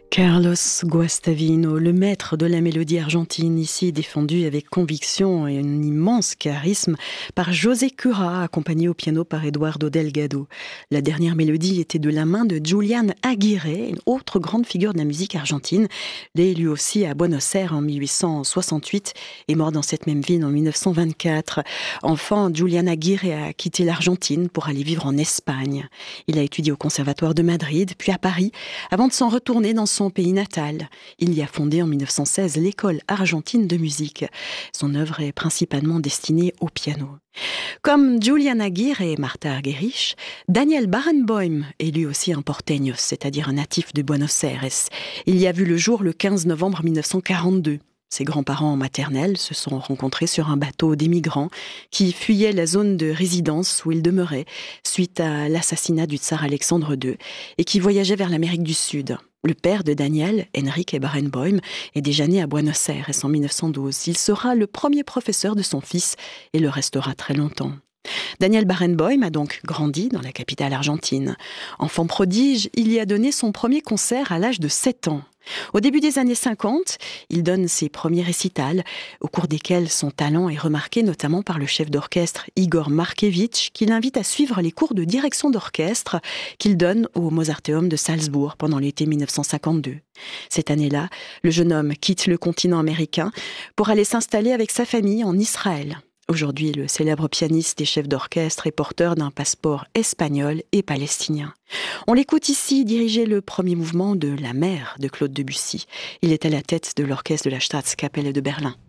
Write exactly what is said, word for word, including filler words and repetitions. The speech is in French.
Carlos Guastavino, le maître de la mélodie argentine, ici défendu avec conviction et un immense charisme par José Cura, accompagné au piano par Eduardo Delgado. La dernière mélodie était de la main de Julián Aguirre, une autre grande figure de la musique argentine, né lui aussi à Buenos Aires en mille huit cent soixante-huit et mort dans cette même ville en mille neuf cent vingt-quatre. Enfant, Julián Aguirre a quitté l'Argentine pour aller vivre en Espagne. Il a étudié au Conservatoire de Madrid, puis à Paris, avant de s'en retourner dans son pays natal. Il y a fondé en mille neuf cent seize l'École argentine de musique. Son œuvre est principalement destinée au piano. Comme Julián Aguirre et Martha Argerich, Daniel Barenboim est lui aussi un porteño, c'est-à-dire un natif de Buenos Aires. Il y a vu le jour le quinze novembre mille neuf cent quarante-deux. Ses grands-parents maternels se sont rencontrés sur un bateau d'émigrants qui fuyaient la zone de résidence où ils demeuraient suite à l'assassinat du tsar Alexandre deux et qui voyageaient vers l'Amérique du Sud. Le père de Daniel, Enrique Barenboim, est déjà né à Buenos Aires en mille neuf cent douze. Il sera le premier professeur de son fils et le restera très longtemps. Daniel Barenboim a donc grandi dans la capitale argentine. Enfant prodige, il y a donné son premier concert à l'âge de sept ans. Au début des années cinquante, il donne ses premiers récitals, au cours desquels son talent est remarqué notamment par le chef d'orchestre Igor Markevitch, qui l'invite à suivre les cours de direction d'orchestre qu'il donne au Mozarteum de Salzbourg pendant l'été mille neuf cent cinquante-deux. Cette année-là, le jeune homme quitte le continent américain pour aller s'installer avec sa famille en Israël. Aujourd'hui, le célèbre pianiste et chef d'orchestre est porteur d'un passeport espagnol et palestinien. On l'écoute ici diriger le premier mouvement de La Mer de Claude Debussy. Il est à la tête de l'orchestre de la Staatskapelle de Berlin.